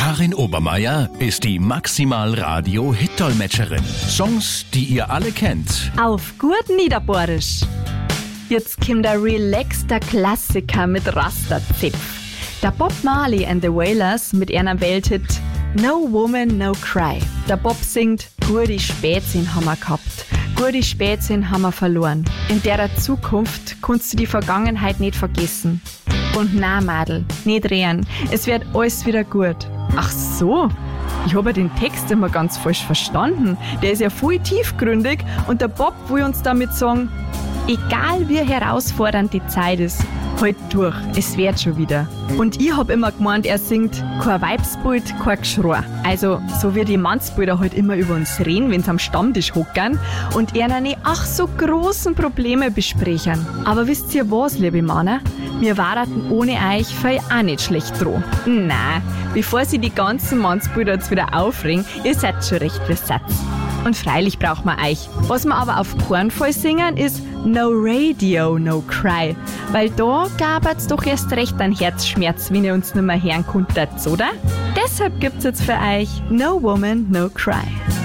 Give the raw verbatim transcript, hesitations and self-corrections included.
Karin Obermeier ist die Maximal-Radio-Hit-Dolmetscherin. Songs, die ihr alle kennt. Auf gut Niederbohrisch. Jetzt kommt der relaxter Klassiker mit Rasterzipf. Der Bob Marley and the Wailers mit einem Welthit No Woman, No Cry. Der Bob singt, gute Spätsinn haben wir gehabt, gute Spätsinn haben wir verloren. In der Zukunft kannst du die Vergangenheit nicht vergessen. Und na, Madel, nicht drehen, es wird alles wieder gut. Ach so, ich habe den Text immer ganz falsch verstanden. Der ist ja voll tiefgründig und der Bob will uns damit sagen, egal wie herausfordernd die Zeit ist, halt durch, es wird schon wieder. Und ich hab immer gemeint, er singt kein Weibsbild, kein Geschrei. Also so wie die Mannsbilder halt immer über uns reden, wenn sie am Stammtisch hockern und er eine ach so großen Probleme besprechen. Aber wisst ihr was, liebe Männer? Wir waren ohne euch für auch nicht schlecht dran. Nein, bevor sie die ganzen Mannsbilder jetzt wieder aufregen, ihr seid schon recht besetzt. Und freilich braucht man euch. Was wir aber auf keinen Fall singen, ist No Radio, No Cry. Weil da gab's doch erst recht einen Herzschmerz, wenn ihr uns nicht mehr hören konntet, oder? Deshalb gibt's jetzt für euch No Woman, No Cry.